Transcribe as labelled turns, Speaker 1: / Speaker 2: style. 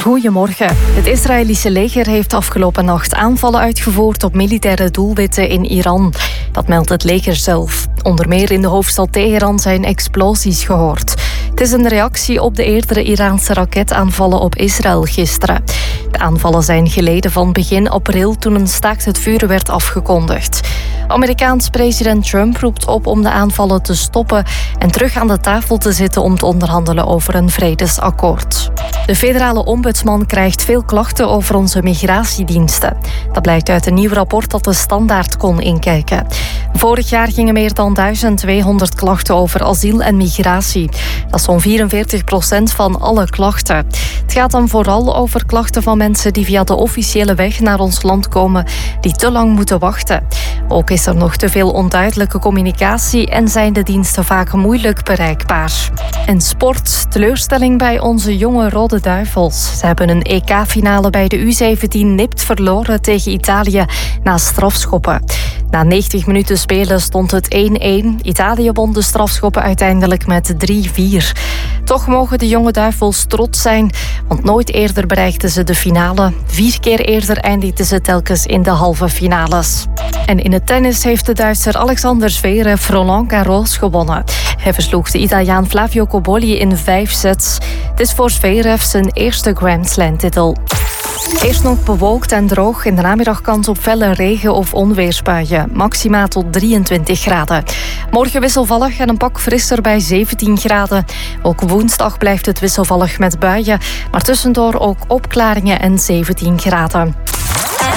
Speaker 1: Goedemorgen. Het Israëlische leger heeft afgelopen nacht aanvallen uitgevoerd op militaire doelwitten in Iran. Dat meldt het leger zelf. Onder meer in de hoofdstad Teheran zijn explosies gehoord. Het is een reactie op de eerdere Iraanse raketaanvallen op Israël gisteren. De aanvallen zijn geleden van begin april toen een staakt het vuren werd afgekondigd. Amerikaans president Trump roept op om de aanvallen te stoppen en terug aan de tafel te zitten om te onderhandelen over een vredesakkoord. De federale ombudsman krijgt veel klachten over onze migratiediensten. Dat blijkt uit een nieuw rapport dat de Standaard kon inkijken. Vorig jaar gingen meer dan 1200 klachten over asiel en migratie. Dat is zo'n 44% van alle klachten. Het gaat dan vooral over klachten van mensen die via de officiële weg naar ons land komen, die te lang moeten wachten. Ook is er nog te veel onduidelijke communicatie en zijn de diensten vaak moeilijk bereikbaar. En sport, teleurstelling bij onze jonge Rode Duivels. Ze hebben een EK-finale bij de U17 nipt verloren tegen Italië na strafschoppen. Na 90 minuten spelen stond het 1-1. Italië won de strafschoppen uiteindelijk met 3-4. Toch mogen de jonge Duivels trots zijn, want nooit eerder bereikten ze de finale. 4 keer eerder eindigden ze telkens in de halve finales. En in het tennis heeft de Duitser Alexander Zverev Roland Garros gewonnen. Hij versloeg de Italiaan Flavio Cobolli in 5 sets. Het is voor Zverev zijn eerste Grand Slam-titel. Eerst nog bewolkt en droog. In de namiddag kans op felle regen- of onweersbuien. Maxima tot 23 graden. Morgen wisselvallig en een pak frisser bij 17 graden. Ook woensdag blijft het wisselvallig met buien. Maar tussendoor ook opklaringen en 17 graden.